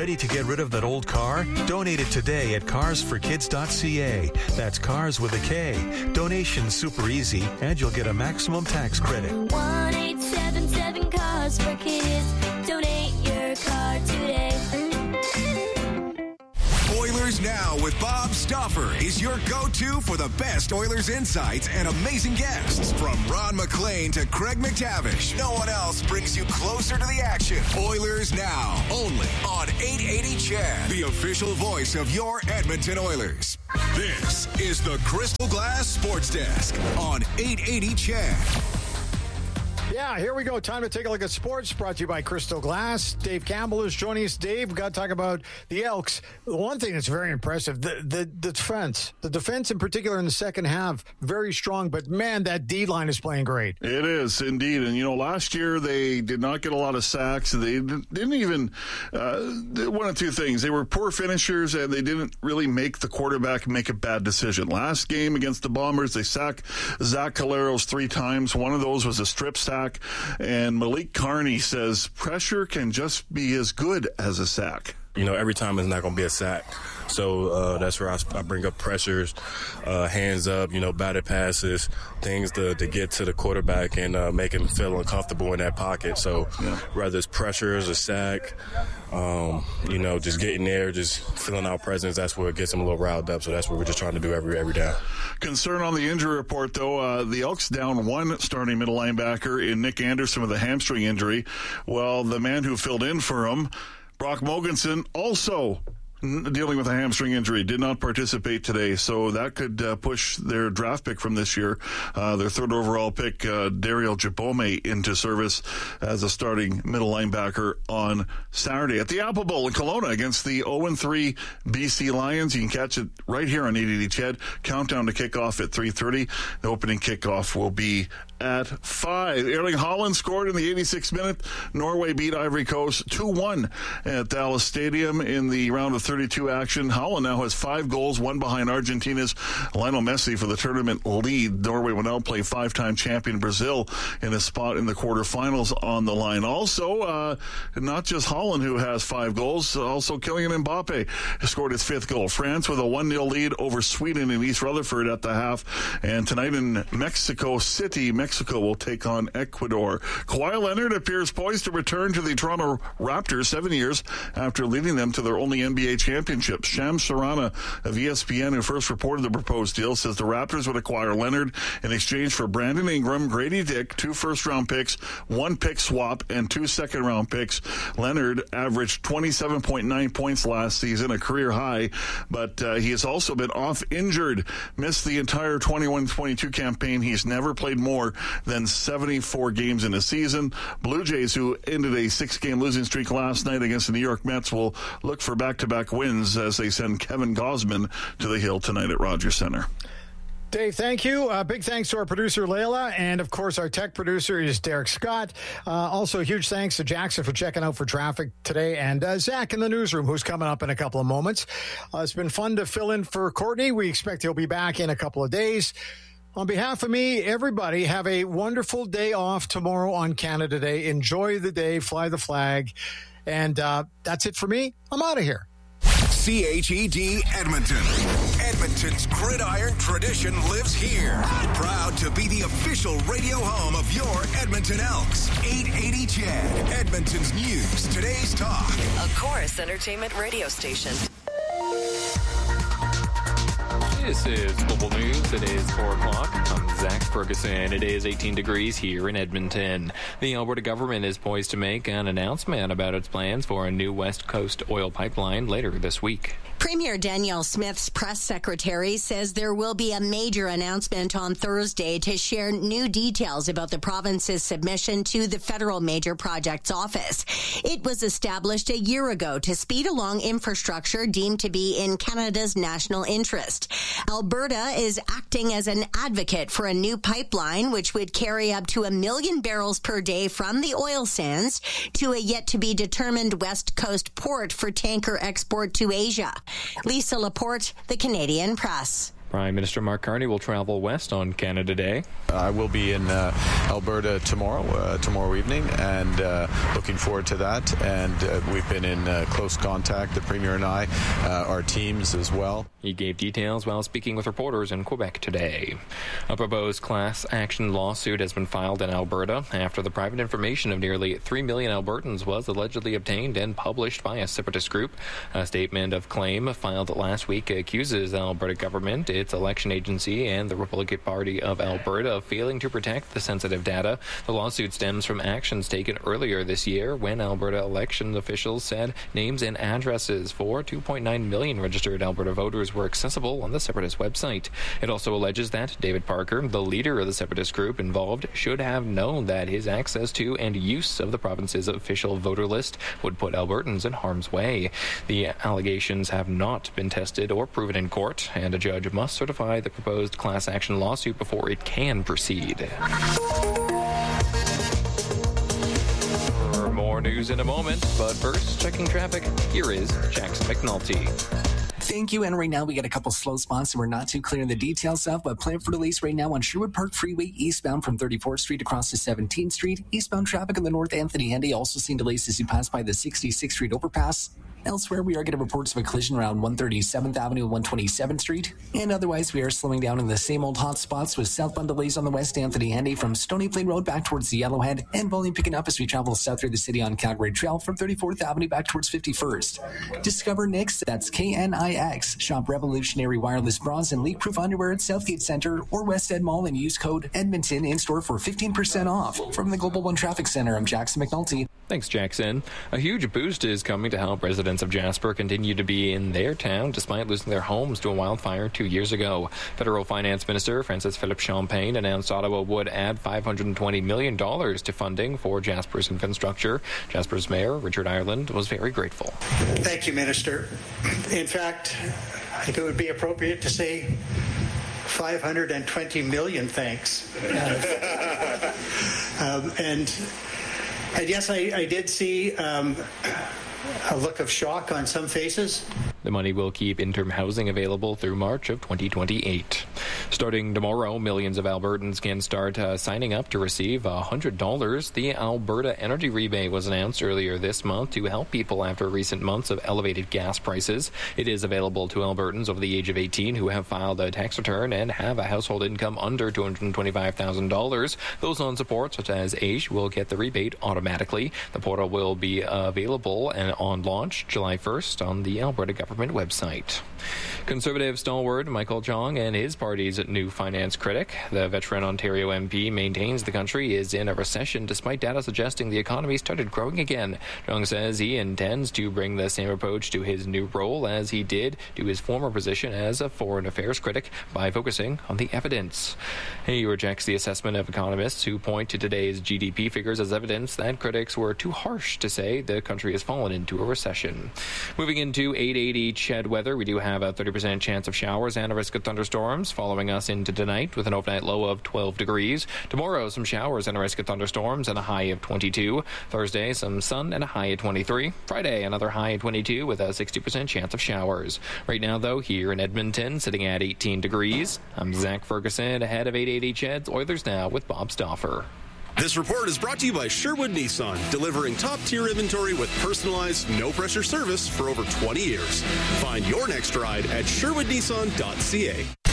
Ready to get rid of that old car? Donate it today at carsforkids.ca. That's cars with a K. Donation's super easy, and you'll get a maximum tax credit. 1-877-CARS-FOR-KIDS. Donate your car today. Oilers Now with Bob Stauffer is your go-to for the best Oilers insights and amazing guests. From Ron McLean to Craig McTavish, no one else brings you closer to the action. Oilers Now, only on 880 CHED, the official voice of your Edmonton Oilers. This is the Crystal Glass Sports Desk on 880 CHED. Yeah, here we go. Time to take a look at sports, brought to you by Crystal Glass. Dave Campbell is joining us. Dave, we've got to talk about the Elks. The one thing that's very impressive, the defense. The defense in particular in the second half, very strong. But, man, that D-line is playing great. It is, indeed. And, last year they did not get a lot of sacks. They didn't even one of two things. They were poor finishers, and they didn't really make the quarterback make a bad decision. Last game against the Bombers, they sacked Zach Collaros 3 times. One of those was a strip sack. And Malik Carney says pressure can just be as good as a sack. Every time it's not going to be a sack. So that's where I bring up pressures, hands up, batted passes, things to get to the quarterback and make him feel uncomfortable in that pocket. So whether it's pressures or sack, just getting there, just filling out presence, that's where it gets him a little riled up. So that's what we're just trying to do every day. Concern on the injury report, though. The Elks down one starting middle linebacker in Nick Anderson with a hamstring injury. Well, the man who filled in for him, Brock Mogensen, also dealing with a hamstring injury, did not participate today, so that could push their draft pick from this year, their third overall pick, Daryl Jabome, into service as a starting middle linebacker on Saturday at the Apple Bowl in Kelowna against the 0-3 BC Lions. You can catch it right here on 880 CHED. Countdown to kickoff at 3:30. The opening kickoff will be at 5. Erling Haaland scored in the 86th minute. Norway beat Ivory Coast 2-1 at Dallas Stadium in the round of 32 action. Haaland now has 5 goals, one behind Argentina's Lionel Messi for the tournament lead. Norway will now play 5-time champion Brazil in a spot in the quarterfinals on the line. Also, not just Haaland who has 5 goals, also Kylian Mbappe scored his 5th goal. France with a 1-0 lead over Sweden in East Rutherford at the half. And tonight in Mexico City, Mexico will take on Ecuador. Kawhi Leonard appears poised to return to the Toronto Raptors 7 years after leading them to their only NBA championship. Shams Charania of ESPN, who first reported the proposed deal, says the Raptors would acquire Leonard in exchange for Brandon Ingram, Grady Dick, 2 first-round picks, 1 pick swap, and 2 second-round picks. Leonard averaged 27.9 points last season, a career high, but he has also been off injured, missed the entire 21-22 campaign. He's never played more than 74 games in a season. Blue Jays, who ended a 6-game losing streak last night against the New York Mets, will look for back-to-back wins as they send Kevin Gausman to the hill tonight at Rogers Center. Dave, thank you. Big thanks to our producer, Layla. And, of course, our tech producer is Derek Scott. Also, huge thanks to Jackson for checking out for traffic today. And Zach in the newsroom, who's coming up in a couple of moments. It's been fun to fill in for Courtney. We expect he'll be back in a couple of days. On behalf of me, everybody, have a wonderful day off tomorrow on Canada Day. Enjoy the day, fly the flag. And that's it for me. I'm out of here. CHED Edmonton. Edmonton's gridiron tradition lives here. Proud to be the official radio home of your Edmonton Elks. 880 CHED, Edmonton's news, today's talk. A Chorus Entertainment radio station. This is Global News. It is 4 o'clock. I'm Zach Ferguson. It is 18 degrees here in Edmonton. The Alberta government is poised to make an announcement about its plans for a new West Coast oil pipeline later this week. Premier Danielle Smith's press secretary says there will be a major announcement on Thursday to share new details about the province's submission to the Federal Major Projects Office. It was established a year ago to speed along infrastructure deemed to be in Canada's national interest. Alberta is acting as an advocate for a new pipeline which would carry up to 1 million barrels per day from the oil sands to a yet-to-be-determined West Coast port for tanker export to Asia. Lisa Laporte, The Canadian Press. Prime Minister Mark Carney will travel west on Canada Day. I will be in Alberta tomorrow evening, and looking forward to that. And we've been in close contact, the Premier and I, our teams as well. He gave details while speaking with reporters in Quebec today. A proposed class action lawsuit has been filed in Alberta after the private information of nearly 3 million Albertans was allegedly obtained and published by a separatist group. A statement of claim filed last week accuses the Alberta government, its election agency, and the Republican Party of Alberta of failing to protect the sensitive data. The lawsuit stems from actions taken earlier this year when Alberta election officials said names and addresses for 2.9 million registered Alberta voters were accessible on the separatist website. It also alleges that David Parker, the leader of the separatist group involved, should have known that his access to and use of the province's official voter list would put Albertans in harm's way. The allegations have not been tested or proven in court, and a judge must certify the proposed class action lawsuit before it can proceed. More news in a moment, but first, checking traffic, here is Jackson McNulty. Thank you, and right now we got a couple slow spots that we're not too clear in the details of, but plan for delays right now on Sherwood Park Freeway eastbound from 34th Street across to 17th Street. Eastbound traffic on the North Anthony Henday also seeing delays as you pass by the 66th Street overpass. Elsewhere, we are getting reports of a collision around 137th Avenue and 127th Street. And otherwise, we are slowing down in the same old hot spots with southbound delays on the West Anthony Henday from Stony Plain Road back towards the Yellowhead, and volume picking up as we travel south through the city on Calgary Trail from 34th Avenue back towards 51st. Discover Nix, that's KNIX. Shop revolutionary wireless bras and leak-proof underwear at Southgate Center or West Ed Mall and use code Edmonton in store for 15% off. From the Global One Traffic Center, I'm Jackson McNulty. Thanks, Jackson. A huge boost is coming to help residents of Jasper continue to be in their town despite losing their homes to a wildfire 2 years ago. Federal Finance Minister Francis Philip Champagne announced Ottawa would add $520 million to funding for Jasper's infrastructure. Jasper's Mayor, Richard Ireland, was very grateful. Thank you, Minister. In fact, I think it would be appropriate to say 520 million thanks. And yes, I did see a look of shock on some faces. The money will keep interim housing available through March of 2028. Starting tomorrow, millions of Albertans can start signing up to receive $100. The Alberta Energy Rebate was announced earlier this month to help people after recent months of elevated gas prices. It is available to Albertans over the age of 18 who have filed a tax return and have a household income under $225,000. Those on support, such as AISH, will get the rebate automatically. The portal will be available on launch July 1st on the Alberta government website. Conservative stalwart Michael Chong and his party's new finance critic, the veteran Ontario MP, maintains the country is in a recession despite data suggesting the economy started growing again. Chong says he intends to bring the same approach to his new role as he did to his former position as a foreign affairs critic by focusing on the evidence. He rejects the assessment of economists who point to today's GDP figures as evidence that critics were too harsh to say the country has fallen into a recession. Moving into 880 CHED weather, we do have a 30% chance of showers and a risk of thunderstorms following us into tonight with an overnight low of 12 degrees. Tomorrow, some showers and a risk of thunderstorms and a high of 22. Thursday, some sun and a high of 23. Friday, another high of 22 with a 60% chance of showers. Right now, though, here in Edmonton, sitting at 18 degrees. I'm Zach Ferguson, ahead of 880 CHED's Oilers Now with Bob Stauffer. This report is brought to you by Sherwood Nissan, delivering top-tier inventory with personalized, no-pressure service for over 20 years. Find your next ride at sherwoodnissan.ca.